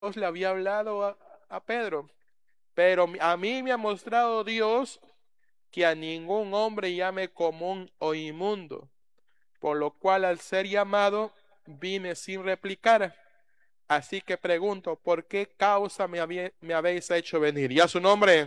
le había hablado a Pedro, pero a mí me ha mostrado Dios que a ningún hombre llame común o inmundo, por lo cual al ser llamado vine sin replicar. Así que pregunto, ¿por qué causa me habéis hecho venir? Y a su nombre.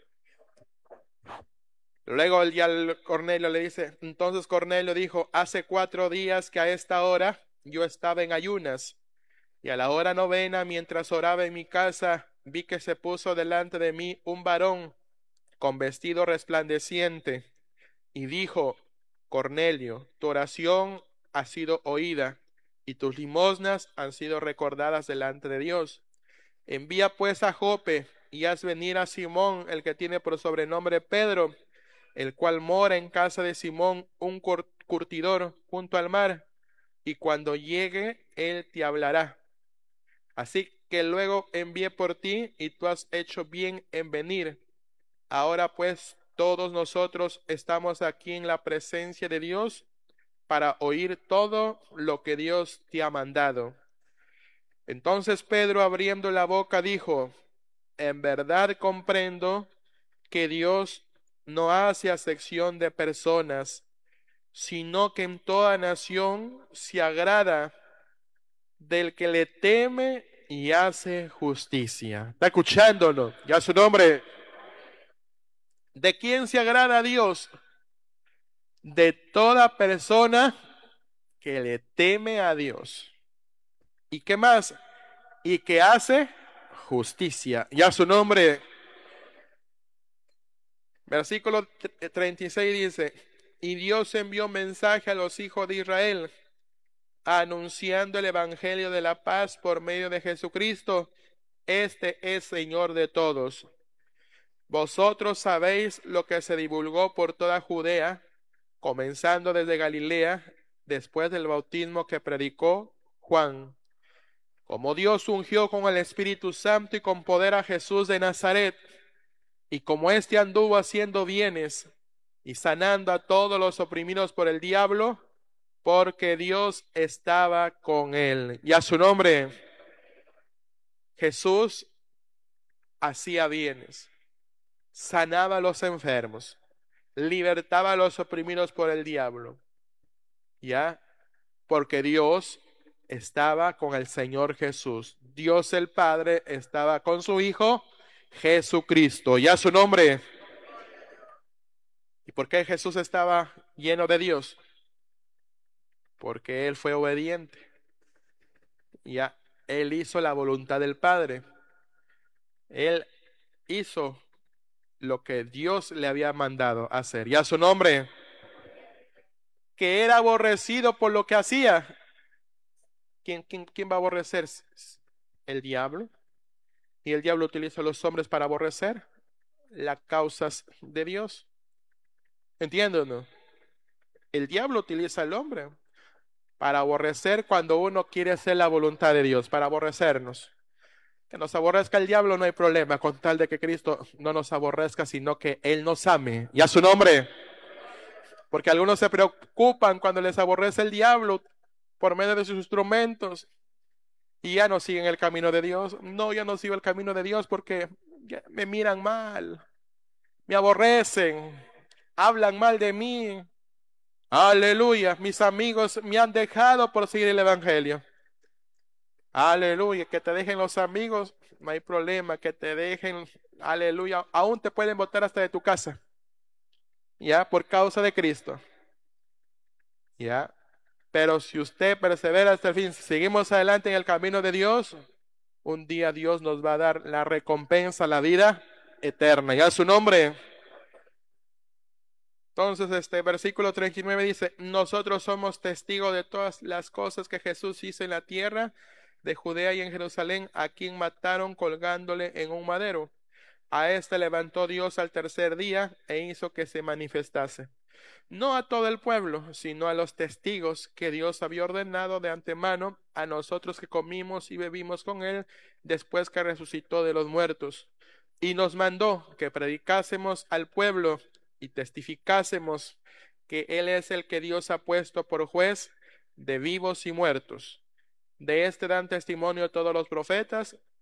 Luego Cornelio le dice, entonces Cornelio dijo, hace 4 días que a esta hora yo estaba en ayunas, y a la hora novena, mientras oraba en mi casa, vi que se puso delante de mí un varón con vestido resplandeciente, y dijo, Cornelio, tu oración ha sido oída, y tus limosnas han sido recordadas delante de Dios. Envía pues a Jope, y haz venir a Simón, el que tiene por sobrenombre Pedro, el cual mora en casa de Simón, un curtidor, junto al mar, y cuando llegue, él te hablará. Así que luego envié por ti, y tú has hecho bien en venir. Ahora pues, todos nosotros estamos aquí en la presencia de Dios para oír todo lo que Dios te ha mandado. Entonces Pedro, abriendo la boca, dijo, en verdad comprendo que Dios no hace acepción de personas, sino que en toda nación se agrada del que le teme y hace justicia. ¿Está escuchándonos? Ya su nombre. ¿De quién se agrada a Dios? De toda persona que le teme a Dios. ¿Y qué más? Y que hace justicia. Ya su nombre. Versículo 36 dice, y Dios envió mensaje a los hijos de Israel, anunciando el evangelio de la paz por medio de Jesucristo. Este es Señor de todos. Vosotros sabéis lo que se divulgó por toda Judea, comenzando desde Galilea, después del bautismo que predicó Juan, como Dios ungió con el Espíritu Santo y con poder a Jesús de Nazaret, y como éste anduvo haciendo bienes y sanando a todos los oprimidos por el diablo, porque Dios estaba con él. Y a su nombre, Jesús hacía bienes, sanaba a los enfermos, libertaba a los oprimidos por el diablo. ¿Ya? Porque Dios estaba con el Señor Jesús. Dios el Padre estaba con su Hijo Jesucristo. ¿Ya su nombre? ¿Y por qué Jesús estaba lleno de Dios? Porque Él fue obediente. Ya, Él hizo la voluntad del Padre. Él hizo lo que Dios le había mandado hacer. ¿Ya su nombre? Que era aborrecido por lo que hacía. ¿Quién va a aborrecer? ¿El diablo? Y el diablo utiliza a los hombres para aborrecer las causas de Dios. ¿Entienden o no? El diablo utiliza al hombre para aborrecer cuando uno quiere hacer la voluntad de Dios, para aborrecernos. Que nos aborrezca el diablo no hay problema, con tal de que Cristo no nos aborrezca, sino que Él nos ame. Y a su nombre. Porque algunos se preocupan cuando les aborrece el diablo por medio de sus instrumentos y ya no siguen el camino de Dios. No, ya no sigo el camino de Dios porque me miran mal, me aborrecen, hablan mal de mí. Aleluya, mis amigos me han dejado por seguir el Evangelio. Aleluya, que te dejen los amigos, no hay problema, que te dejen, aleluya, aún te pueden botar hasta de tu casa, ya, por causa de Cristo, ya. Pero si usted persevera hasta el fin, si seguimos adelante en el camino de Dios, un día Dios nos va a dar la recompensa, la vida eterna. Ya su nombre. Entonces, este versículo 39 dice, nosotros somos testigos de todas las cosas que Jesús hizo en la tierra de Judea y en Jerusalén, a quien mataron colgándole en un madero. A este levantó Dios al tercer día e hizo que se manifestase. No a todo el pueblo, sino a los testigos que Dios había ordenado de antemano, a nosotros que comimos y bebimos con él después que resucitó de los muertos. Y nos mandó que predicásemos al pueblo y testificásemos que Él es el que Dios ha puesto por juez de vivos y muertos. De este dan testimonio todos los profetas,